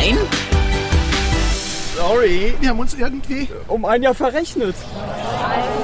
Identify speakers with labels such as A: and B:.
A: Nein?
B: Sorry, wir haben uns irgendwie
C: um ein Jahr verrechnet.